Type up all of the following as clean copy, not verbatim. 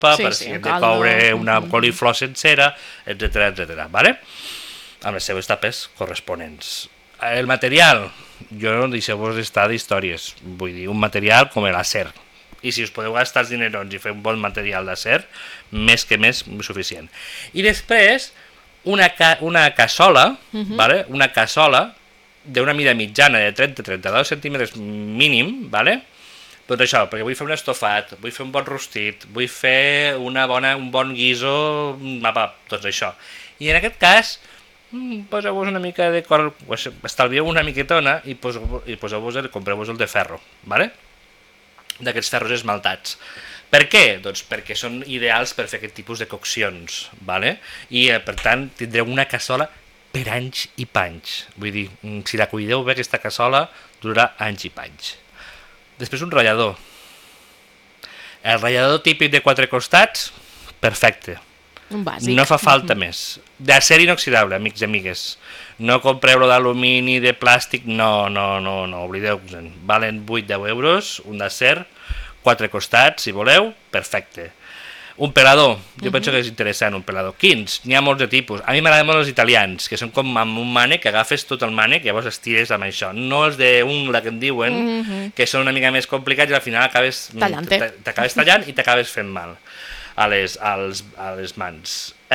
per si hem de coure una coliflor sencera, etc. ¿Vale? Amb les seves tapes corresponents. El material, jo no deixeu-vos d'estar d'històries, vull dir, un material com l'acer. I si us podeu gastar els dinerons i fer un bon material d'acer, més que més suficient. I després, una cassola, ¿vale? Una cassola d'una mida mitjana de 30-32 centímetres mínim, ¿vale? Tot això, perquè vull fer un estofat, vull fer un bon rostit, vull fer un bon guiso, tot això. I en aquest cas, poseu-vos una mica de estalvieu una miquetona i compreu-vos el de ferro, ¿vale? D'aquests ferros esmaltats. Per què? Doncs perquè són ideals per fer aquest tipus de coccions, ¿vale? I per tant tindreu una cassola per anys i panys. Vull dir, si la cuideu bé aquesta cassola, durarà anys i panys. Després un ratllador. El ratllador típic de 4 costats, perfecte. Un bàsic. No fa falta més. D'acer inoxidable, amics i amigues. No compreu-lo d'alumini, de plàstic, no, oblideu-vos-en. Valen 8-10 euros, un d'acer, 4 costats, si voleu, perfecte. Un pelador, jo penso que és interessant un pelador. Quins? N'hi ha molts de tipus. A mi m'agraden molt els italians, que són com amb un mànec, que agafes tot el mànec i llavors estires amb això. No els d'ungla, que en diuen, que són una mica més complicats i al final t'acabes tallant i t'acabes fent mal a les mans.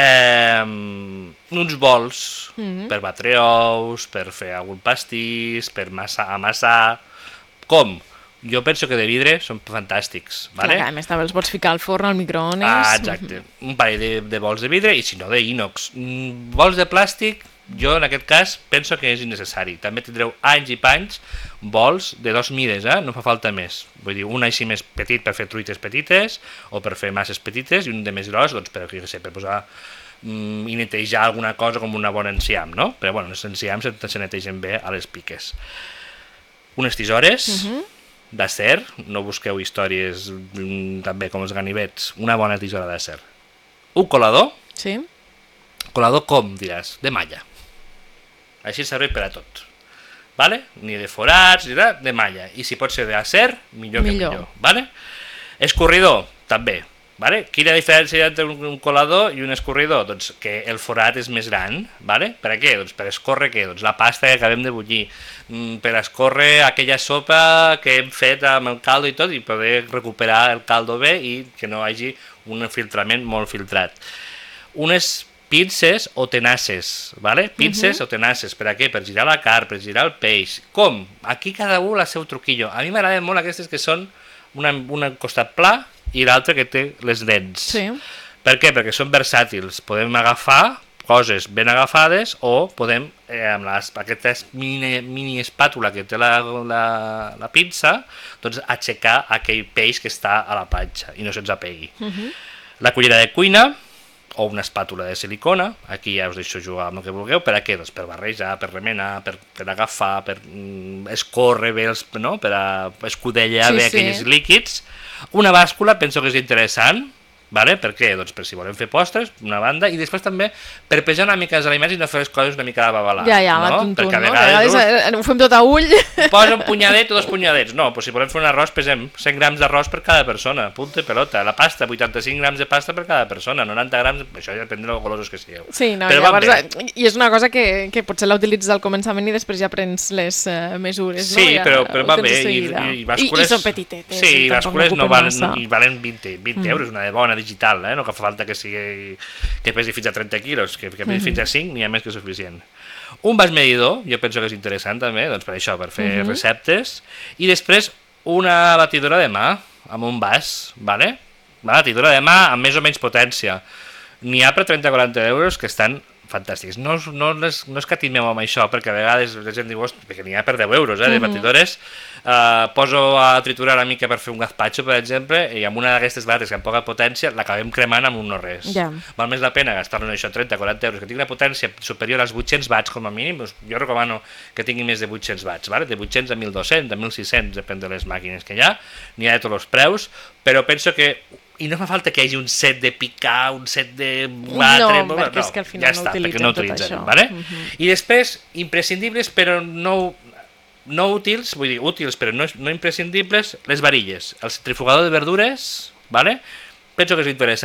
Uns bols per batre ous, per fer algun pastís, per amassar. Com? Jo penso que de vidre són fantàstics, ¿vale? Clar, a més també els pots ficar al forn, al microones. Exacte. Un parell de bols de vidre i si no d'ínox. Bols de plàstic, jo en aquest cas penso que és innecessari. També tindreu anys i panys bols de 2 mides, no fa falta més. Vull dir, un així més petit per fer truites petites o per fer masses petites i un de més gros doncs, per posar i netejar alguna cosa com una bona enciam, no? Però bueno, els enciams se netegen bé a les piques. Unes tisores d'acer, no busqueu històries també com els ganivets, una bona tisora d'acer. Un colador. Sí. Colador com, diràs? De malla. Així serveix per a tot. Vale? Ni de forats, ni de malla. I si pot ser d'acer, millor que millor. Vale? Escorridor, també. Vale? Quina diferència entre un colador i un escorridor? Doncs que el forat és més gran. Vale? Per a què? Doncs per escórrer què? Doncs la pasta que acabem de bullir. Per escórrer aquella sopa que hem fet amb el caldo i tot i poder recuperar el caldo bé i que no hi hagi un filtrament molt filtrat. Unes pinces o tenasses, ¿vale? Pinces o tenasses, per a què? Per girar la carn, per girar el peix. Com? Aquí cada un el seu truquillo. A mi m'agraden molt aquestes que són un costat pla i l'altre que té les dents. Sí. Per què? Perquè són versàtils. Podem agafar coses ben agafades o podem, amb aquesta mini espàtula que té la pinça, doncs aixecar aquell peix que està a la planxa i no se'ns apegui. La cullera de cuina o una espàtula de silicona, aquí ja us deixo jugar amb el que vulgueu, per a què? Doncs per barrejar, per remenar, per agafar, per escórrer bé, per escudellar bé aquells líquids. Una bàscula penso que és interessant, vale? Per què? Doncs per si volem fer postres, una banda, i després també per pesar una mica els aliments i no fer les coses una mica de babalà. La tuntun, no? Ho fem tot a ull. Posa un punyadet o 2 punyadets. No, doncs si volem fer un arròs, pesem 100 grams d'arròs per cada persona, punta i pelota. La pasta, 85 grams de pasta per cada persona, 90 grams, això ja depèn de lo golosos que sigueu. Sí, no, i és una cosa que potser la utilitzes al començament i després ja prens les mesures. Sí, però va bé. I són petitetes. Sí, i bàscules no valen 20 euros, una de bona digital, no fa falta que pesi fins a 30 quilos, que pesi fins a 5 n'hi ha més que suficient. Un vas medidor, jo penso que és interessant també, doncs per això, per fer receptes, i després una batidora de mà amb un vas, vale? Una batidora de mà amb més o menys potència. N'hi ha per 30-40 euros que estan fantàstics. No escatimeu amb això, perquè a vegades la gent diu, perquè n'hi ha per 10 euros de batidores. Poso a triturar una mica per fer un gazpacho, per exemple, i amb una d'aquestes lates que amb poca potència l'acabem cremant amb un no res. Val més la pena gastar-nos això 30-40 euros, que tingui una potència superior als 800 watts com a mínim. Jo recomano que tingui més de 800 watts, de 800 a 1200, a 1600, depèn de les màquines que hi ha. N'hi ha de tots els preus, però penso que i no fa falta que hi hagi un set de picar, un set de batre... No, perquè és que al final ja no utilitzem tot això. I després, imprescindibles però no útils, vull dir útils però no imprescindibles, les varilles. El centrifugador de verdures, penso que és interessant